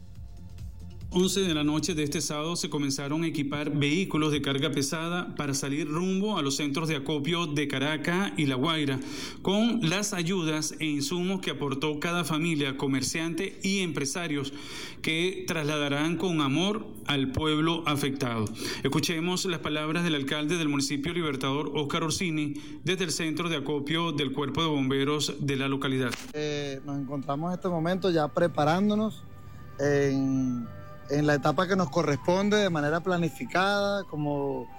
Speaker 11: once de la noche de este sábado se comenzaron a equipar vehículos de carga pesada para salir rumbo a los centros de acopio de Caracas y La Guaira, con las ayudas e insumos que aportó cada familia, comerciante y empresarios que trasladarán con amor al pueblo afectado. Escuchemos las palabras del alcalde del municipio Libertador, Óscar Orsini, desde el centro de acopio del Cuerpo de Bomberos de la localidad.
Speaker 12: Eh, nos encontramos en este momento ya preparándonos en... en la etapa que nos corresponde de manera planificada, como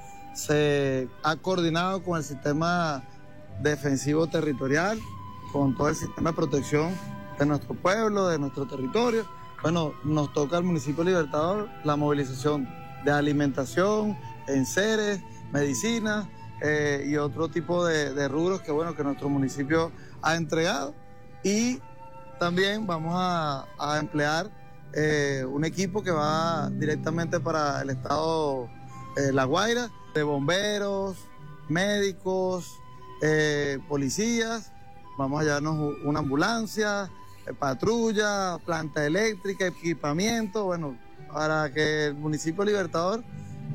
Speaker 12: se ha coordinado con el sistema defensivo territorial, con todo el sistema de protección de nuestro pueblo, de nuestro territorio. Bueno, nos toca al municipio Libertador la movilización de alimentación, enseres, medicinas eh, y otro tipo de, de rubros que, bueno, que nuestro municipio ha entregado. Y también vamos a, a emplear Eh, un equipo que va directamente para el estado eh, La Guaira, de bomberos, médicos, eh, policías. Vamos a llevarnos una ambulancia, eh, patrulla, planta eléctrica, equipamiento, bueno, para que el municipio Libertador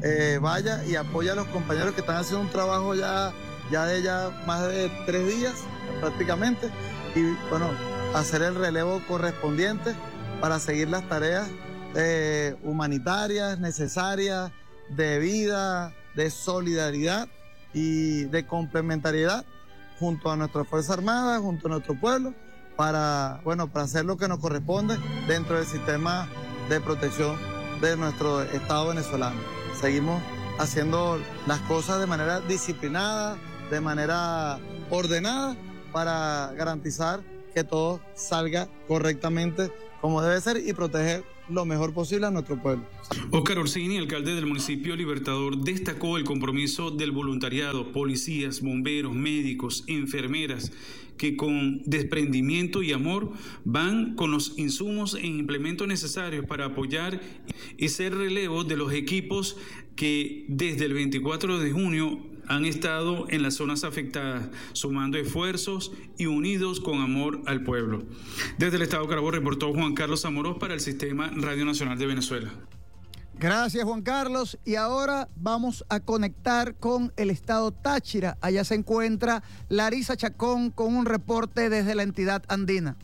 Speaker 12: eh, vaya y apoye a los compañeros que están haciendo un trabajo ya, ya de ya más de tres días prácticamente, y bueno, hacer el relevo correspondiente para seguir las tareas eh, humanitarias, necesarias, de vida, de solidaridad y de complementariedad junto a nuestra Fuerza Armada, junto a nuestro pueblo, para, bueno, para hacer lo que nos corresponde dentro del sistema de protección de nuestro Estado venezolano. Seguimos haciendo las cosas de manera disciplinada, de manera ordenada, para garantizar que todo salga correctamente como debe ser y proteger lo mejor posible a nuestro pueblo.
Speaker 11: Óscar Orsini, alcalde del municipio Libertador, destacó el compromiso del voluntariado, policías, bomberos, médicos, enfermeras, que con desprendimiento y amor van con los insumos e implementos necesarios para apoyar ese relevo de los equipos que desde el veinticuatro de junio han estado en las zonas afectadas, sumando esfuerzos y unidos con amor al pueblo. Desde el Estado Carabobo reportó Juan Carlos Amorós para el Sistema Radio Nacional de Venezuela.
Speaker 10: Gracias, Juan Carlos. Y ahora vamos a conectar con el Estado Táchira. Allá se encuentra Larisa Chacón con un reporte desde la entidad andina.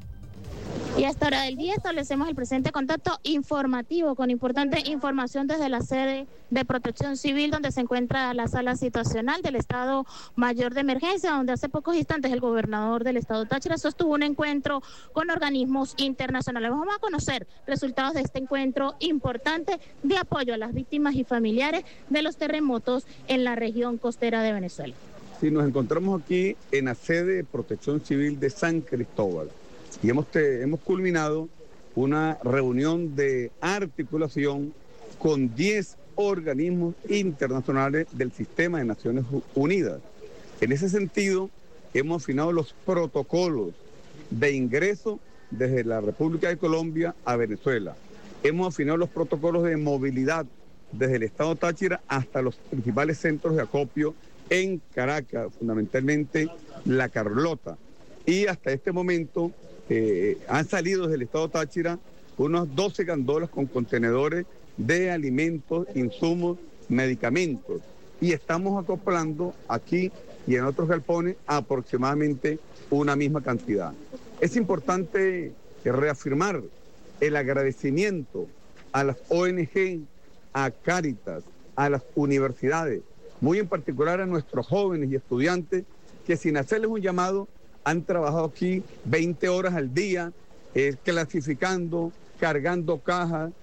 Speaker 13: Y a esta hora del día establecemos el presente contacto informativo con importante información desde la sede de Protección Civil, donde se encuentra la sala situacional del Estado Mayor de Emergencia, donde hace pocos instantes el gobernador del Estado Táchira sostuvo un encuentro con organismos internacionales. Vamos a conocer resultados de este encuentro importante de apoyo a las víctimas y familiares de los terremotos en la región costera de Venezuela.
Speaker 14: Sí, nos encontramos aquí en la sede de Protección Civil de San Cristóbal. Y hemos, te, hemos culminado una reunión de articulación con diez organismos internacionales del Sistema de Naciones Unidas. En ese sentido, hemos afinado los protocolos de ingreso desde la República de Colombia a Venezuela. Hemos afinado los protocolos de movilidad desde el Estado Táchira hasta los principales centros de acopio en Caracas, fundamentalmente La Carlota. Y hasta este momento Eh, han salido desde el Estado Táchira unos doce gandolas con contenedores de alimentos, insumos, medicamentos. Y estamos acoplando aquí y en otros galpones aproximadamente una misma cantidad. Es importante reafirmar el agradecimiento a las O N G, a Cáritas, a las universidades, muy en particular a nuestros jóvenes y estudiantes que, sin hacerles un llamado, han trabajado aquí veinte horas al día, eh, clasificando, cargando cajas,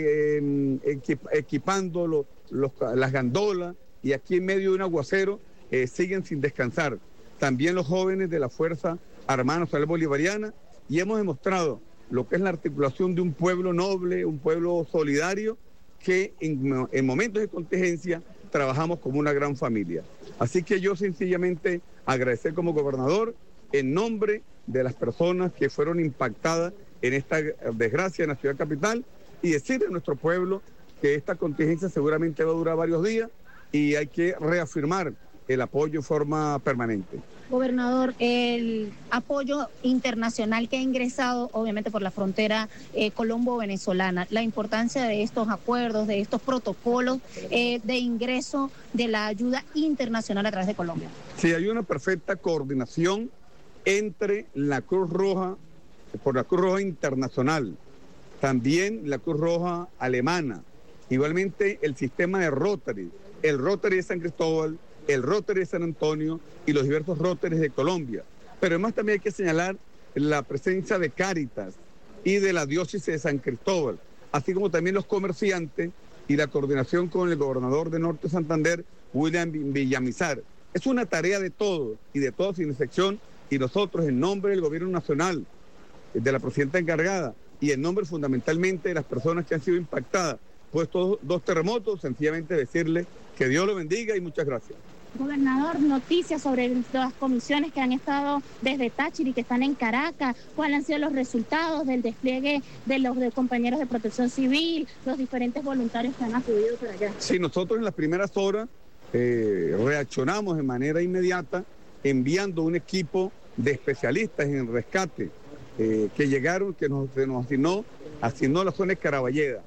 Speaker 14: eh, equip equipando lo, los, las gandolas, y aquí en medio de un aguacero eh, siguen sin descansar. También los jóvenes de la Fuerza Armada Nacional Bolivariana, y hemos demostrado lo que es la articulación de un pueblo noble, un pueblo solidario, que en, en momentos de contingencia trabajamos como una gran familia. Así que yo sencillamente agradecer como gobernador en nombre de las personas que fueron impactadas en esta desgracia en la ciudad capital, y decirle a nuestro pueblo que esta contingencia seguramente va a durar varios días y hay que reafirmar el apoyo en forma permanente.
Speaker 13: Gobernador, el apoyo internacional que ha ingresado obviamente por la frontera eh, colombo-venezolana, la importancia de estos acuerdos, de estos protocolos eh, de ingreso de la ayuda internacional a través de Colombia.
Speaker 14: Sí, hay una perfecta coordinación entre la Cruz Roja, por la Cruz Roja Internacional, también la Cruz Roja Alemana, igualmente el sistema de Rotary, el Rotary de San Cristóbal, el Rotary de San Antonio y los diversos Rotaries de Colombia. Pero además también hay que señalar la presencia de Cáritas y de la diócesis de San Cristóbal, así como también los comerciantes y la coordinación con el gobernador de Norte de Santander, William Villamizar. Es una tarea de todos y de todos sin excepción, y nosotros en nombre del gobierno nacional, de la presidenta encargada y en nombre fundamentalmente de las personas que han sido impactadas por estos dos terremotos, sencillamente decirle que Dios lo bendiga y muchas gracias.
Speaker 13: Gobernador, noticias sobre las comisiones que han estado desde Táchira y que están en Caracas, cuáles han sido los resultados del despliegue de los de compañeros de Protección Civil, los diferentes voluntarios que han acudido por allá.
Speaker 14: Sí, nosotros en las primeras horas eh, reaccionamos de manera inmediata enviando un equipo de especialistas en rescate eh, que llegaron, que nos, se nos asignó, asignó la zona de Caraballeda.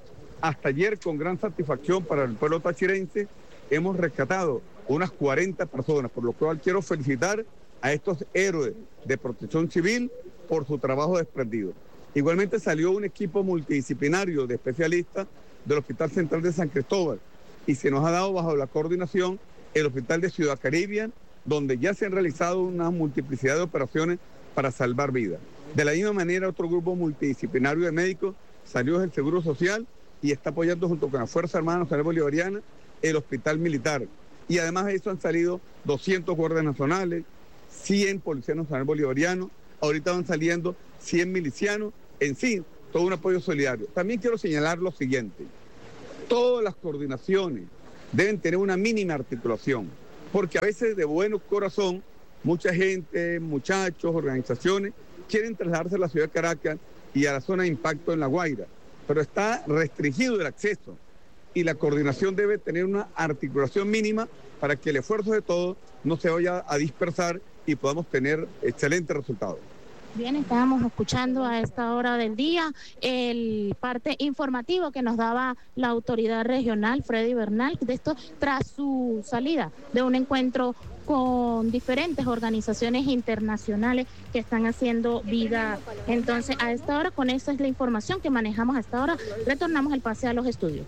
Speaker 14: Hasta ayer, con gran satisfacción para el pueblo tachirense, hemos rescatado unas cuarenta personas, por lo cual quiero felicitar a estos héroes de protección civil por su trabajo desprendido. Igualmente salió un equipo multidisciplinario de especialistas del Hospital Central de San Cristóbal y se nos ha dado bajo la coordinación el Hospital de Ciudad Caribbean, donde ya se han realizado una multiplicidad de operaciones para salvar vidas. De la misma manera, otro grupo multidisciplinario de médicos salió del Seguro Social y está apoyando junto con la Fuerza Armada Nacional Bolivariana el Hospital Militar. Y además de eso han salido doscientos guardias nacionales, cien policías nacionales bolivarianos, ahorita van saliendo cien milicianos, en fin, todo un apoyo solidario. También quiero señalar lo siguiente: todas las coordinaciones deben tener una mínima articulación, porque a veces de buen corazón, mucha gente, muchachos, organizaciones, quieren trasladarse a la ciudad de Caracas y a la zona de impacto en La Guaira, pero está restringido el acceso y la coordinación debe tener una articulación mínima para que el esfuerzo de todos no se vaya a dispersar y podamos tener excelentes resultados.
Speaker 13: Bien, estábamos escuchando a esta hora del día el parte informativo que nos daba la autoridad regional, Freddy Bernal, de esto tras su salida de un encuentro con diferentes organizaciones internacionales que están haciendo vida. Entonces, a esta hora, con esa es la información que manejamos a esta hora, retornamos el pase a los estudios.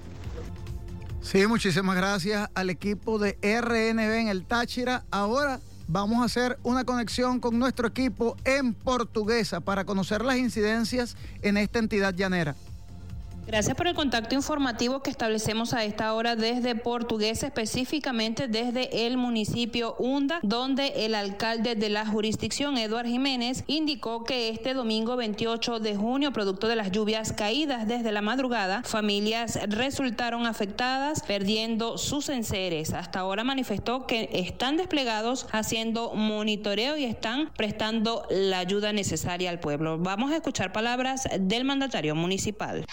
Speaker 10: Sí, muchísimas gracias al equipo de R N B en el Táchira. Ahora vamos a hacer una conexión con nuestro equipo en Portuguesa para conocer las incidencias en esta entidad llanera.
Speaker 15: Gracias por el contacto informativo que establecemos a esta hora desde Portuguesa, específicamente desde el municipio Unda, donde el alcalde de la jurisdicción, Eduardo Jiménez, indicó que este domingo veintiocho de junio, producto de las lluvias caídas desde la madrugada, familias resultaron afectadas, perdiendo sus enseres. Hasta ahora manifestó que están desplegados haciendo monitoreo y están prestando la ayuda necesaria al pueblo. Vamos a escuchar palabras del mandatario municipal.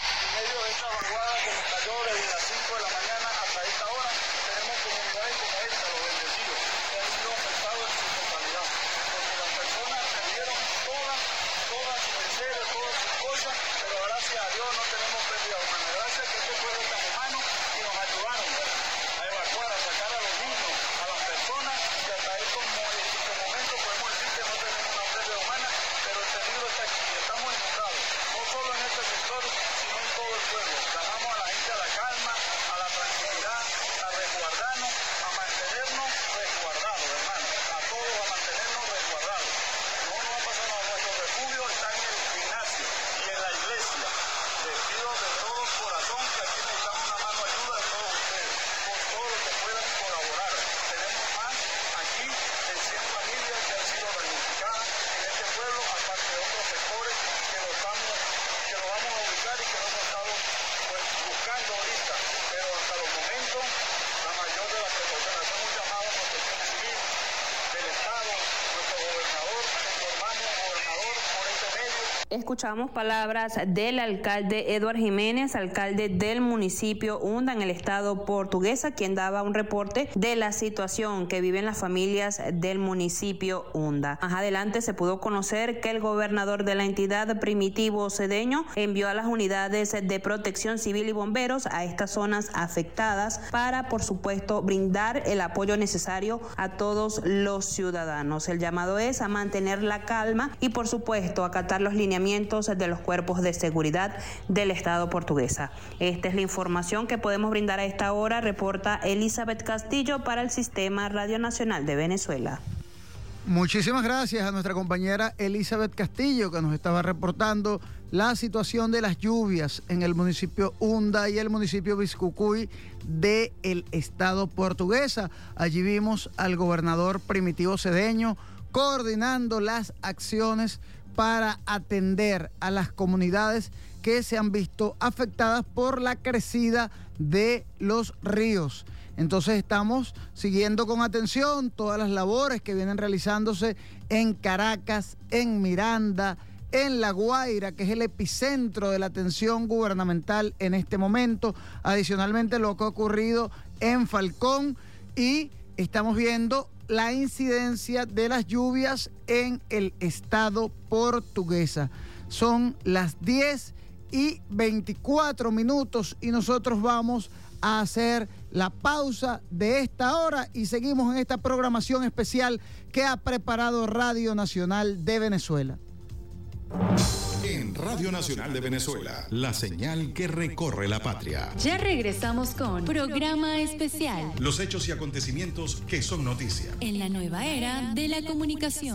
Speaker 15: Escuchamos palabras del alcalde Eduardo Jiménez, alcalde del municipio Unda en el estado Portuguesa, quien daba un reporte de la situación que viven las familias del municipio Unda. Más adelante se pudo conocer que el gobernador de la entidad, Primitivo Cedeño, envió a las unidades de protección civil y bomberos a estas zonas afectadas para, por supuesto, brindar el apoyo necesario a todos los ciudadanos. El llamado es a mantener la calma y, por supuesto, acatar los lineamientos de los cuerpos de seguridad del estado Portuguesa. Esta es la información que podemos brindar a esta hora, reporta Elizabeth Castillo para el Sistema Radio Nacional de Venezuela.
Speaker 10: Muchísimas gracias a nuestra compañera Elizabeth Castillo, que nos estaba reportando la situación de las lluvias en el municipio Unda y el municipio Biscucuy del estado Portuguesa. Allí vimos al gobernador Primitivo Cedeño coordinando las acciones para atender a las comunidades que se han visto afectadas por la crecida de los ríos. Entonces estamos siguiendo con atención todas las labores que vienen realizándose en Caracas, en Miranda, en La Guaira, que es el epicentro de la atención gubernamental en este momento. Adicionalmente, lo que ha ocurrido en Falcón, y estamos viendo la incidencia de las lluvias en el estado Portuguesa. Son las diez y veinticuatro minutos y nosotros vamos a hacer la pausa de esta hora y seguimos en esta programación especial que ha preparado Radio Nacional de Venezuela.
Speaker 3: En Radio Nacional de Venezuela, la señal que recorre la patria.
Speaker 4: Ya regresamos con Programa Especial.
Speaker 3: Los hechos y acontecimientos que son noticia.
Speaker 4: En la nueva era de la comunicación.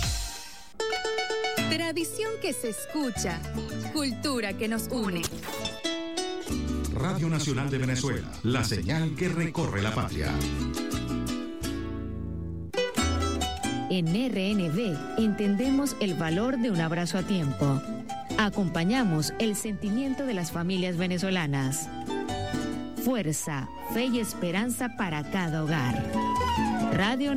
Speaker 4: Tradición que se escucha, cultura que nos une.
Speaker 3: Radio Nacional de Venezuela, la señal que recorre la patria.
Speaker 5: En R N V entendemos el valor de un abrazo a tiempo. Acompañamos el sentimiento de las familias venezolanas. Fuerza, fe y esperanza para cada hogar. Radio